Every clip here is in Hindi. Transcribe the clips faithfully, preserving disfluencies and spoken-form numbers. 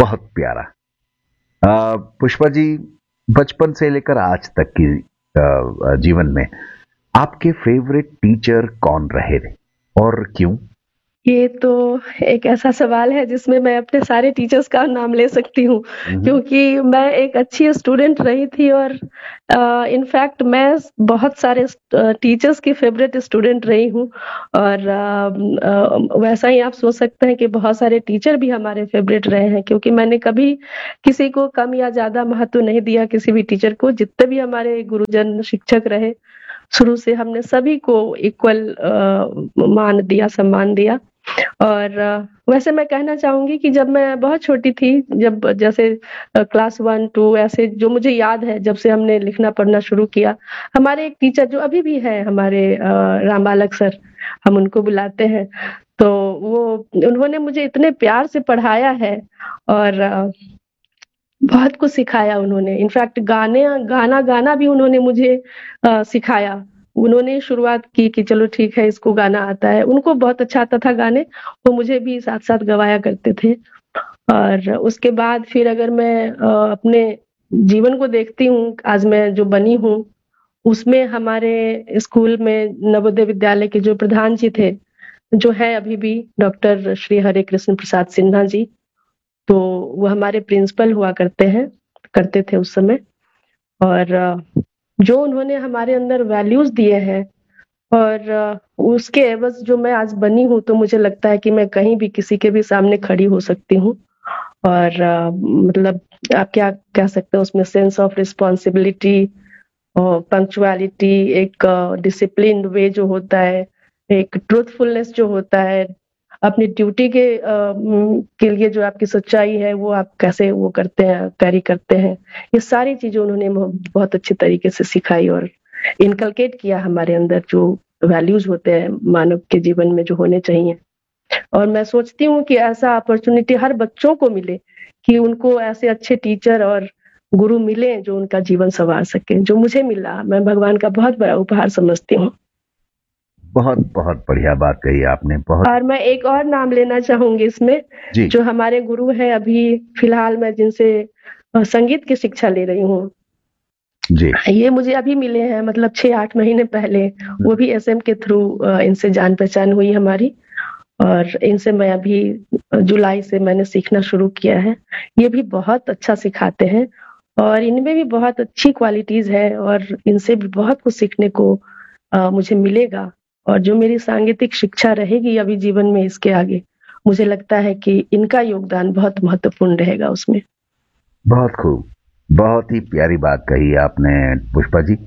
बहुत प्यारा। अ, पुष्पा जी, बचपन से लेकर आज तक की अ, जीवन में आपके फेवरेट टीचर कौन रहे थे और क्यों? ये तो एक ऐसा सवाल है जिसमें मैं अपने सारे टीचर्स का नाम ले सकती हूँ, हम्म। क्योंकि मैं एक अच्छी स्टूडेंट रही थी और अ, इनफैक्ट मैं बहुत सारे अ, टीचर्स की फेवरेट स्टूडेंट रही हूँ और अ, अ, वैसा ही आप सोच सकते हैं कि बहुत सारे टीचर भी हमारे फेवरेट रहे हैं, क्योंकि मैंने कभी किसी को कम या ज़्यादा महत्व नहीं दिया किसी भी टीचर को। जितने भी हमारे गुरुजन, शिक्षक रहे, शुरू से हमने सभी को इक्वल अ, मान दिया, सम्मान दिया। और अ, वैसे मैं कहना चाहूँगी कि जब मैं बहुत छोटी थी, जब जैसे अ, क्लास वन टू ऐसे जो मुझे याद है, जब से हमने लिखना-पढ़ना शुरू किया, हमारे एक टीचर जो अभी भी हैं हमारे अ, रामबालक सर, हम उनको बुलाते हैं। तो वो उन्होंने मुझे इतने प्यार से पढ़ाया है और अ, बहुत कुछ सिखाया उन्होंने। इनफैक्ट गाने गाना गाना भी उन्होंने मुझे अ, सिखाया। उन्होंने शुरुआत की कि चलो ठीक है, इसको गाना आता है। उनको बहुत अच्छा आता था गाने, वो मुझे भी साथ-साथ गवाया करते थे। और उसके बाद फिर अगर मैं अ, अपने जीवन को देखती हूँ, आज मैं जो बनी हूँ, उसमें हमारे स्कूल में नवोदय विद्यालय के जो प्रधान जी थे, जो हैं अभी भी डॉक्टर श्री हरे कृष्ण प्रसाद सिन्हा जी, तो वो हमारे प्रिंसिपल हुआ करते हैं करते थे उस समय। और अ, जो उन्होंने हमारे अंदर वैल्यूज़ दिए हैं और अ, उसके एवज़ जो मैं आज बनी हूँ, तो मुझे लगता है कि मैं कहीं भी किसी के भी सामने खड़ी हो सकती हूँ। और अ, मतलब आप क्या कह सकते हैं उसमें, सेंस ऑफ रिस्पॉन्सिबिलिटी और पंक्चुअलिटी, एक डिसिप्लिन्ड वे जो होता है, एक ट्रूथफुलनेस जो होता है, अपनी ड्यूटी के अ, उम, के लिए जो आपकी सच्चाई है, वो आप कैसे वो करते हैं, कैरी करते हैं। ये सारी चीज़ें उन्होंने म बहुत अच्छे तरीके से सिखाई और इनकलकेट किया हमारे अंदर, जो वैल्यूज़ होते हैं मानव के जीवन में जो होने चाहिए। और मैं सोचती हूँ कि ऐसा अपॉर्च्युनिटी हर बच्चों को मिले, कि उनको ऐसे अच्छे टीचर और गुरु मिलें जो उनका जीवन सँवार सकें। जो मुझे मिला, मैं भगवान का बहुत बड़ा उपहार समझती हूँ। बहुत बहुत बढ़िया बात कही आपने, बहुत। और मैं एक और नाम लेना चाहूँगी इसमें, जी। जो हमारे गुरु हैं अभी फिलहाल मैं जिनसे अ, संगीत की शिक्षा ले रही हूँ। जी। ये मुझे अभी मिले हैं, मतलब छह आठ महीने पहले, वो भी एसएम के थ्रू अ, इनसे जान-पहचान हुई हमारी। और इनसे मैं अभी जुलाई से मैंने सीखना शुरू किया है। ये भी बहुत अच्छा सिखाते हैं और इनमें भी बहुत अच्छी क्वालिटीज़ है और इनसे भी बहुत कुछ सीखने को अ, मुझे मिलेगा। और जो मेरी सांगीतिक शिक्षा रहेगी अभी जीवन में इसके आगे, मुझे लगता है कि इनका योगदान बहुत महत्वपूर्ण रहेगा उसमें। बहुत खूब। बहुत ही प्यारी बात कही आपने पुष्पा जी।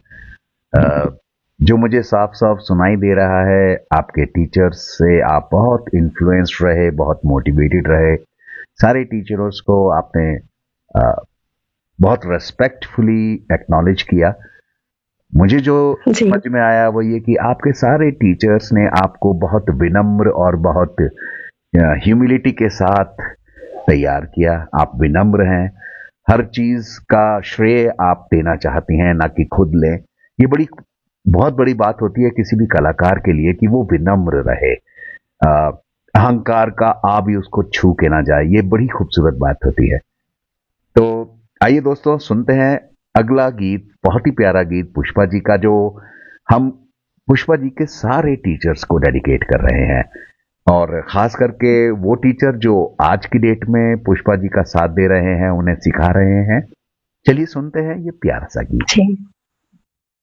अ, जो मुझे साफ साफ सुनाई दे रहा है, आपके टीचर्स से आप बहुत इन्फ्लुएंस्ड रहे, बहुत मोटिवेटेड रहे। सारे टीचर्स को आपने अ, बहुत रेस्पेक्टफुली एक्नॉलेज किया। मुझे जो जी। समझ में आया वो ये कि आपके सारे टीचर्स ने आपको बहुत विनम्र और बहुत ह्यूमिलिटी के साथ तैयार किया। आप विनम्र हैं, हर चीज का श्रेय आप देना चाहती हैं, ना कि खुद लें। ये बड़ी बहुत बड़ी बात होती है किसी भी कलाकार के लिए कि वो विनम्र रहे, अ, अहंकार का आ भी उसको छू के ना जाए। ये बड़ी खूबसूरत बात होती है। तो आइए दोस्तों, सुनते हैं अगला गीत, बहुत ही प्यारा गीत पुष्पा जी का, जो हम पुष्पा जी के सारे टीचर्स को डेडिकेट कर रहे हैं, और खास करके वो टीचर जो आज की डेट में पुष्पा जी का साथ दे रहे हैं, उन्हें सिखा रहे हैं। चलिए सुनते हैं ये प्यारा सा गीत। जी।